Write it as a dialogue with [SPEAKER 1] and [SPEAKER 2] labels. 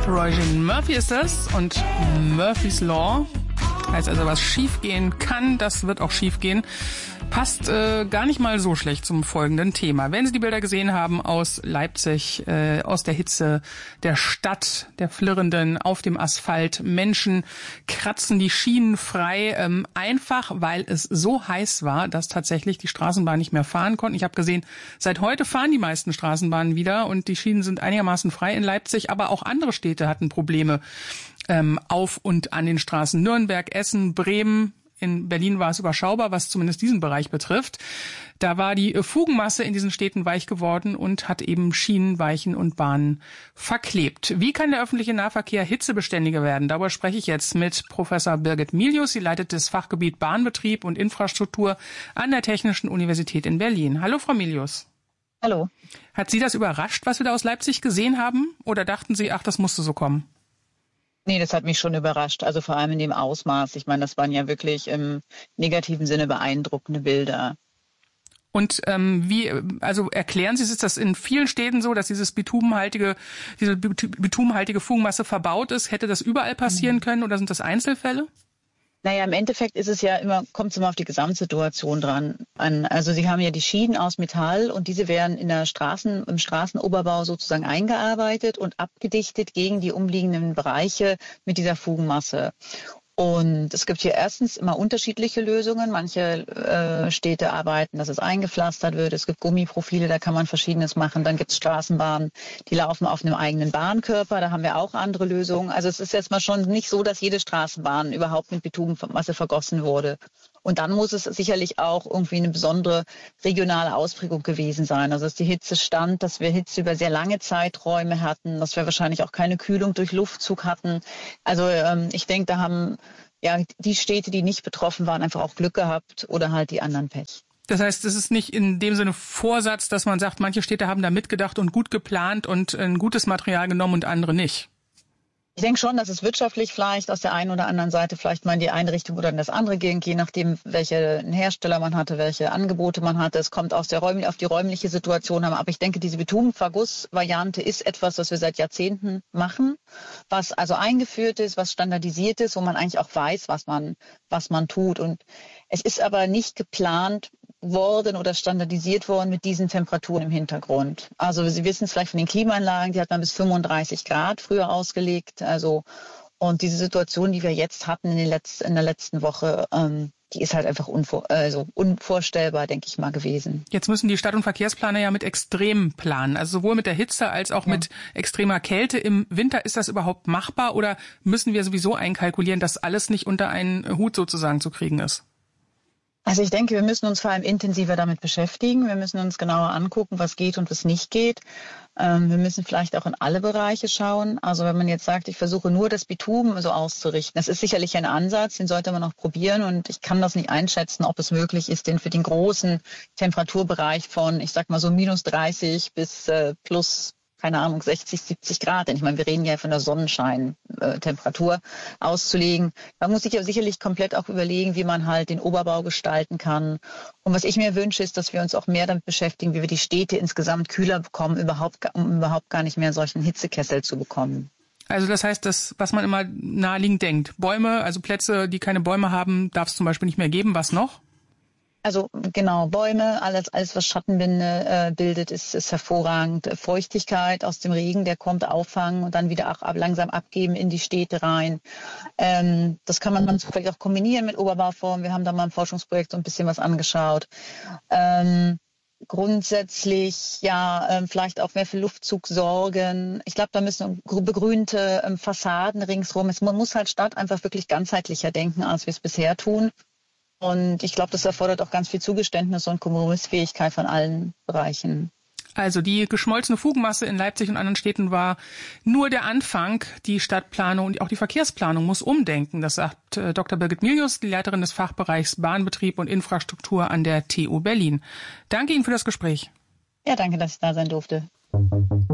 [SPEAKER 1] Roisin Murphy ist das und Murphy's Law. Heißt also, was schief gehen kann, das wird auch schief gehen. Passt gar nicht mal so schlecht zum folgenden Thema. Wenn Sie die Bilder gesehen haben aus Leipzig, aus der Hitze der Stadt, der Flirrenden auf dem Asphalt, Menschen kratzen die Schienen frei, einfach weil es so heiß war, dass tatsächlich die Straßenbahn nicht mehr fahren konnten. Ich habe gesehen, seit heute fahren die meisten Straßenbahnen wieder und die Schienen sind einigermaßen frei in Leipzig, aber auch andere Städte hatten Probleme auf und an den Straßen. Nürnberg, Essen, Bremen. In Berlin war es überschaubar, was zumindest diesen Bereich betrifft. Da war die Fugenmasse in diesen Städten weich geworden und hat eben Schienen, Weichen und Bahnen verklebt. Wie kann der öffentliche Nahverkehr hitzebeständiger werden? Darüber spreche ich jetzt mit Professor Birgit Milius. Sie leitet das Fachgebiet Bahnbetrieb und Infrastruktur an der Technischen Universität in Berlin. Hallo, Frau Milius.
[SPEAKER 2] Hallo.
[SPEAKER 1] Hat Sie das überrascht, was wir da aus Leipzig gesehen haben? Oder dachten Sie, ach, das musste so kommen?
[SPEAKER 2] Nee, das hat mich schon überrascht. Also vor allem in dem Ausmaß. Ich meine, das waren ja wirklich im negativen Sinne beeindruckende Bilder.
[SPEAKER 1] Und also erklären Sie, ist das in vielen Städten so, dass diese bitumenhaltige Fugenmasse verbaut ist? Hätte das überall passieren können oder sind das Einzelfälle?
[SPEAKER 2] Naja, im Endeffekt ist es ja kommt es immer auf die Gesamtsituation an. Also Sie haben ja die Schienen aus Metall und diese werden im Straßenoberbau sozusagen eingearbeitet und abgedichtet gegen die umliegenden Bereiche mit dieser Fugenmasse. Und es gibt hier erstens immer unterschiedliche Lösungen. Manche Städte arbeiten, dass es eingepflastert wird. Es gibt Gummiprofile, da kann man Verschiedenes machen. Dann gibt es Straßenbahnen, die laufen auf einem eigenen Bahnkörper. Da haben wir auch andere Lösungen. Also es ist jetzt mal schon nicht so, dass jede Straßenbahn überhaupt mit Bitumenmasse vergossen wurde. Und dann muss es sicherlich auch irgendwie eine besondere regionale Ausprägung gewesen sein. Also dass die Hitze stand, dass wir Hitze über sehr lange Zeiträume hatten, dass wir wahrscheinlich auch keine Kühlung durch Luftzug hatten. Also ich denke, da haben ja die Städte, die nicht betroffen waren, einfach auch Glück gehabt oder halt die anderen Pech.
[SPEAKER 1] Das heißt, es ist nicht in dem Sinne Vorsatz, dass man sagt, manche Städte haben da mitgedacht und gut geplant und ein gutes Material genommen und andere nicht.
[SPEAKER 2] Ich denke schon, dass es wirtschaftlich vielleicht aus der einen oder anderen Seite vielleicht mal in die eine Richtung oder in das andere ging, je nachdem, welche Hersteller man hatte, welche Angebote man hatte. Es kommt auf die räumliche Situation an. Aber ich denke, diese Bitumenverguss-Variante ist etwas, was wir seit Jahrzehnten machen, was also eingeführt ist, was standardisiert ist, wo man eigentlich auch weiß, was man tut. Und es ist aber nicht geplant worden oder standardisiert worden mit diesen Temperaturen im Hintergrund. Also Sie wissen es vielleicht von den Klimaanlagen, die hat man bis 35 Grad früher ausgelegt. Also und diese Situation, die wir jetzt hatten in der letzten Woche, die ist halt einfach unvorstellbar, denke ich mal, gewesen.
[SPEAKER 1] Jetzt müssen die Stadt- und Verkehrsplaner ja mit Extremen planen. Also sowohl mit der Hitze als auch mit extremer Kälte. Im Winter ist das überhaupt machbar oder müssen wir sowieso einkalkulieren, dass alles nicht unter einen Hut sozusagen zu kriegen ist?
[SPEAKER 2] Also ich denke, wir müssen uns vor allem intensiver damit beschäftigen. Wir müssen uns genauer angucken, was geht und was nicht geht. Wir müssen vielleicht auch in alle Bereiche schauen. Also wenn man jetzt sagt, ich versuche nur das Bitumen so auszurichten, das ist sicherlich ein Ansatz, den sollte man auch probieren. Und ich kann das nicht einschätzen, ob es möglich ist, den für den großen Temperaturbereich von, ich sag mal so minus 30 bis plus keine Ahnung, 60, 70 Grad. Denn ich meine, wir reden ja von der Sonnenscheintemperatur auszulegen. Man muss sich ja sicherlich komplett auch überlegen, wie man halt den Oberbau gestalten kann. Und was ich mir wünsche, ist, dass wir uns auch mehr damit beschäftigen, wie wir die Städte insgesamt kühler bekommen, um überhaupt gar nicht mehr einen solchen Hitzekessel zu bekommen.
[SPEAKER 1] Also das heißt, das, was man immer naheliegend denkt. Bäume, also Plätze, die keine Bäume haben, darf es zum Beispiel nicht mehr geben. Was noch?
[SPEAKER 2] Also genau, Bäume, alles was Schattenwinde bildet, ist hervorragend. Feuchtigkeit aus dem Regen, der kommt, auffangen und dann wieder auch langsam abgeben in die Städte rein. Das kann man dann vielleicht auch kombinieren mit Oberbauformen. Wir haben da mal im Forschungsprojekt so ein bisschen was angeschaut. Grundsätzlich vielleicht auch mehr für Luftzug sorgen. Ich glaube, da müssen begrünte Fassaden ringsrum. Man muss halt Stadt einfach wirklich ganzheitlicher denken, als wir es bisher tun. Und ich glaube, das erfordert auch ganz viel Zugeständnis und Kompromissfähigkeit von allen Bereichen.
[SPEAKER 1] Also die geschmolzene Fugenmasse in Leipzig und anderen Städten war nur der Anfang. Die Stadtplanung und auch die Verkehrsplanung muss umdenken. Das sagt Dr. Birgit Milius, die Leiterin des Fachbereichs Bahnbetrieb und Infrastruktur an der TU Berlin. Danke Ihnen für das Gespräch.
[SPEAKER 2] Ja, danke, dass ich da sein durfte.